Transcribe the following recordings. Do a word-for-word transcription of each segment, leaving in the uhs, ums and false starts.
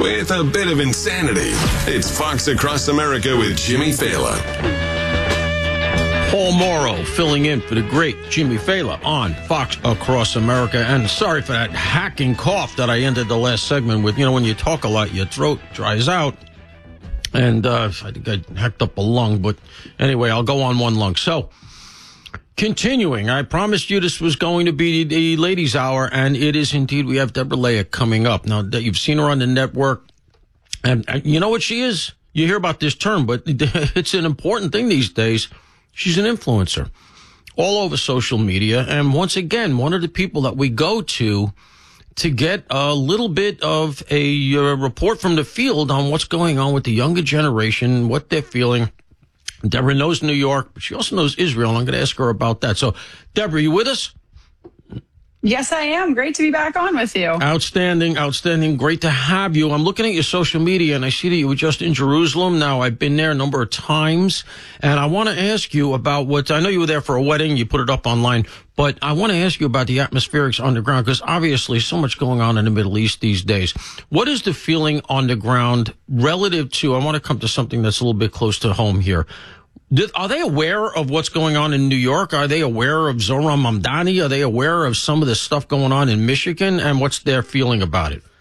with a bit of insanity. It's Fox Across America with Jimmy Fallon. Paul Morrow filling in for the great Jimmy Fallon on Fox Across America. And sorry for that hacking cough that I ended the last segment with. You know, when you talk a lot, your throat dries out. And uh, I think I hacked up a lung. But anyway, I'll go on one lung. So, continuing, I promised you this was going to be the ladies' hour, and it is indeed. We have Deborah Leah coming up. Now, that you've seen her on the network, and uh, you know what she is? You hear about this term, but it's an important thing these days. She's an influencer all over social media. And once again, one of the people that we go to to get a little bit of a uh, report from the field on what's going on with the younger generation, what they're feeling. Deborah knows New York, but she also knows Israel, and I'm going to ask her about that. So, Deborah, you with us? Yes, I am. Great to be back on with you. Outstanding, outstanding. Great to have you. I'm looking at your social media, and I see that you were just in Jerusalem. Now, I've been there a number of times, and I want to ask you about what, I know you were there for a wedding. You put it up online, but I want to ask you about the atmospherics on the ground, because obviously so much going on in the Middle East these days. What is the feeling on the ground relative to, I want to come to something that's a little bit close to home here. Are they aware of what's going on in New York? Are they aware of Zohran Mamdani? Are they aware of some of the stuff going on in Michigan? And what's their feeling about it?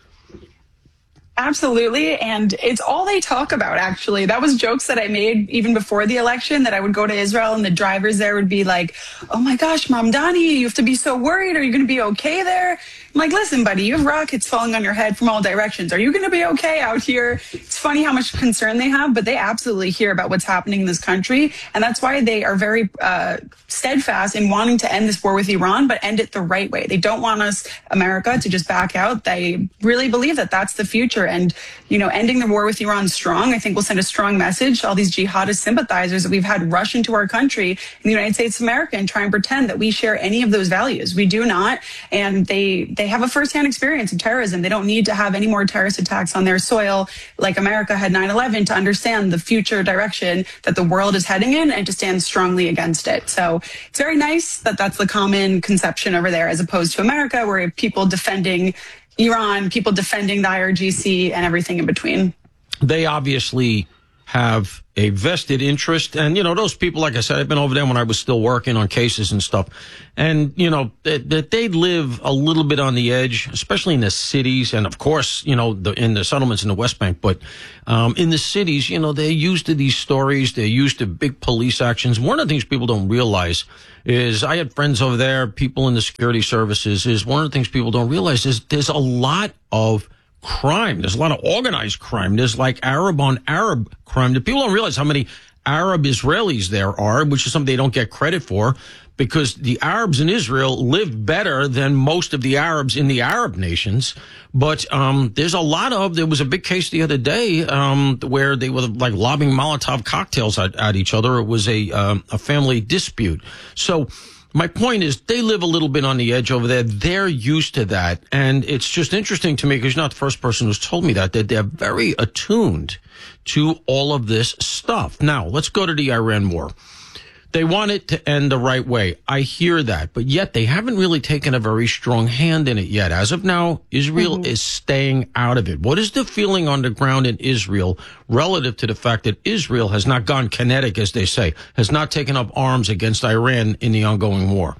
Absolutely. And it's all they talk about, actually. That was jokes that I made even before the election, that I would go to Israel and the drivers there would be like, oh my gosh, Mamdani, you have to be so worried. Are you going to be okay there? I'm like, listen, buddy, you have rockets falling on your head from all directions. Are you going to be okay out here? It's funny how much concern they have, but they absolutely hear about what's happening in this country. And that's why they are very uh, steadfast in wanting to end this war with Iran, but end it the right way. They don't want us, America, to just back out. They really believe that that's the future. And, you know, ending the war with Iran strong, I think will send a strong message to all these jihadist sympathizers that we've had rush into our country in the United States of America and try and pretend that we share any of those values. We do not. And they, they have a firsthand experience of terrorism. They don't need to have any more terrorist attacks on their soil like America had nine eleven to understand the future direction that the world is heading in and to stand strongly against it. So it's very nice that that's the common conception over there, as opposed to America, where people defending Iran, people defending the I R G C, and everything in between. They obviously have a vested interest. And, you know, those people, like I said, I've been over there when I was still working on cases and stuff. And, you know, that they, they live a little bit on the edge, especially in the cities. And, of course, you know, the, in the settlements in the West Bank. But um, in the cities, you know, they're used to these stories. They're used to big police actions. One of the things people don't realize is, I had friends over there, people in the security services, is one of the things people don't realize is there's a lot of crime. There's a lot of organized crime. There's like Arab on Arab crime. The people don't realize how many Arab Israelis there are, which is something they don't get credit for, because the Arabs in Israel live better than most of the Arabs in the Arab nations. But um, there's a lot of, there was a big case the other day um, where they were like lobbing Molotov cocktails at, at each other. It was a, um, a family dispute. So my point is, they live a little bit on the edge over there. They're used to that. And it's just interesting to me, because you're not the first person who's told me that, that they're very attuned to all of this stuff. Now, let's go to the Iran war. They want it to end the right way. I hear that. But yet they haven't really taken a very strong hand in it yet. As of now, Israel mm-hmm. is staying out of it. What is the feeling on the ground in Israel relative to the fact that Israel has not gone kinetic, as they say, has not taken up arms against Iran in the ongoing war?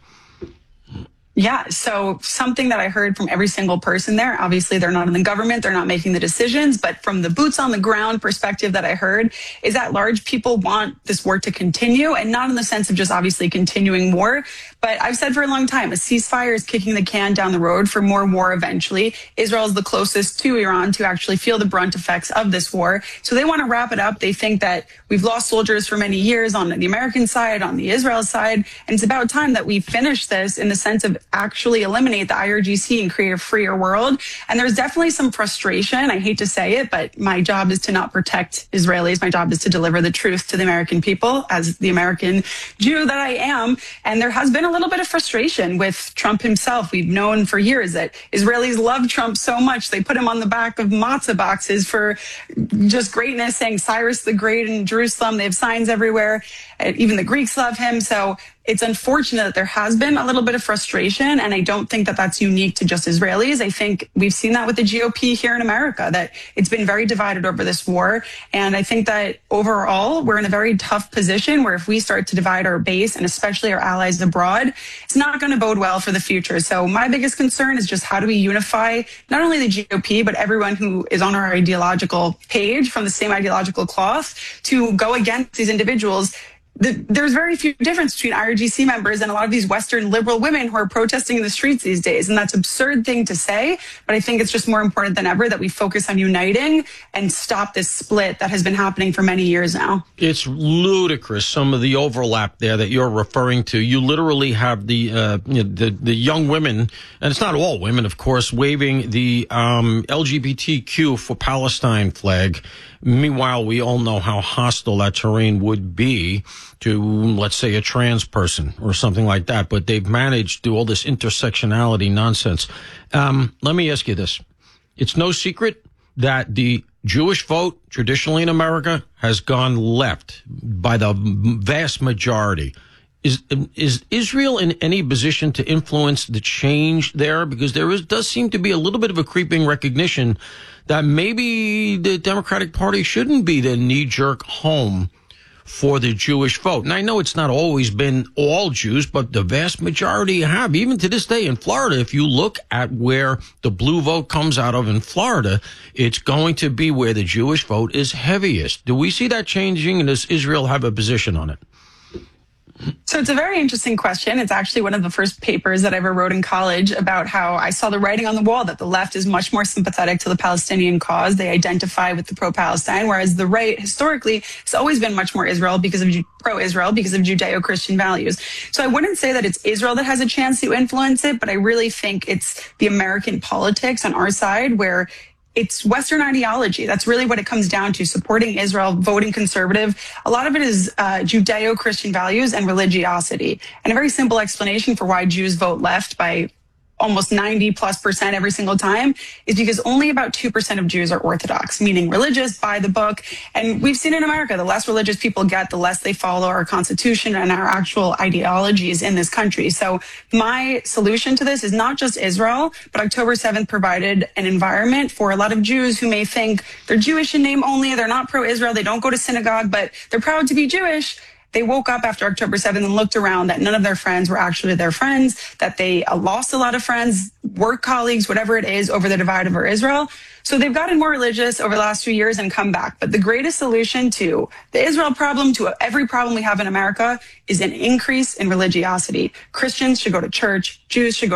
Yeah, so something that I heard from every single person there, obviously they're not in the government, they're not making the decisions, but from the boots on the ground perspective that I heard, is that large people want this war to continue, and not in the sense of just obviously continuing war, but I've said for a long time, a ceasefire is kicking the can down the road for more war eventually. Israel is the closest to Iran to actually feel the brunt effects of this war, so they want to wrap it up. They think that we've lost soldiers for many years on the American side, on the Israel side, and it's about time that we finish this in the sense of actually eliminate the I R G C and create a freer world. And there's definitely some frustration. I hate to say it, but my job is to not protect Israelis. My job is to deliver the truth to the American people as the American Jew that I am. And there has been a little bit of frustration with Trump himself. We've known for years that Israelis love Trump so much. They put him on the back of matzah boxes for just greatness, saying Cyrus the Great in Jerusalem. They have signs everywhere. Even the Greeks love him. So it's unfortunate that there has been a little bit of frustration, and I don't think that that's unique to just Israelis. I think we've seen that with the G O P here in America, that it's been very divided over this war. And I think that overall, we're in a very tough position where if we start to divide our base, and especially our allies abroad, it's not going to bode well for the future. So my biggest concern is just how do we unify not only the G O P, but everyone who is on our ideological page from the same ideological cloth to go against these individuals. The, there's very few difference between I R G C members and a lot of these Western liberal women who are protesting in the streets these days. And that's an absurd thing to say. But I think it's just more important than ever that we focus on uniting and stop this split that has been happening for many years now. It's ludicrous, some of the overlap there that you're referring to. You literally have the uh, you know, the, the young women, and it's not all women, of course, waving the um, L G B T Q for Palestine flag. Meanwhile, we all know how hostile that terrain would be to, let's say, a trans person or something like that. But they've managed to do all this intersectionality nonsense. Um, let me ask you this. It's no secret that the Jewish vote traditionally in America has gone left by the vast majority. Is is Israel in any position to influence the change there? Because there is does seem to be a little bit of a creeping recognition that maybe the Democratic Party shouldn't be the knee-jerk home for the Jewish vote. And I know it's not always been all Jews, but the vast majority have. Even to this day in Florida, if you look at where the blue vote comes out of in Florida, it's going to be where the Jewish vote is heaviest. Do we see that changing, and does Israel have a position on it? So it's a very interesting question. It's actually one of the first papers that I ever wrote in college about how I saw the writing on the wall that the left is much more sympathetic to the Palestinian cause. They identify with the pro-Palestine, whereas the right historically has always been much more Israel because of pro-Israel because of Judeo-Christian values. So I wouldn't say that it's Israel that has a chance to influence it, but I really think it's the American politics on our side where it's Western ideology. That's really what it comes down to, supporting Israel, voting conservative. A lot of it is uh, Judeo-Christian values and religiosity. And a very simple explanation for why Jews vote left by almost ninety plus percent every single time is because only about two percent of Jews are Orthodox, meaning religious, by the book. And we've seen in America, the less religious people get, the less they follow our Constitution and our actual ideologies in this country. So my solution to this is not just Israel, but October seventh provided an environment for a lot of Jews who may think they're Jewish in name only, they're not pro-Israel, they don't go to synagogue, but they're proud to be Jewish. They woke up after October seventh and looked around that none of their friends were actually their friends, that they uh, lost a lot of friends, work colleagues, whatever it is, over the divide over Israel. So they've gotten more religious over the last few years and come back. But the greatest solution to the Israel problem, to every problem we have in America, is an increase in religiosity. Christians should go to church. Jews should go